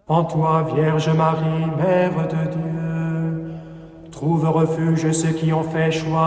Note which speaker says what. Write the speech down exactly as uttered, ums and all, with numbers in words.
Speaker 1: En toi, Vierge Marie, Mère de Dieu, trouve refuge ceux qui ont fait choix